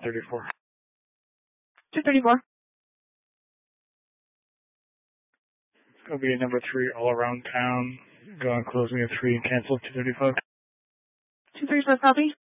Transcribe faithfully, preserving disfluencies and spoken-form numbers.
thirty-four. two thirty-four. It's going to be a number three all around town. Going closing at three and cancel two thirty-five. two thirty-five copy.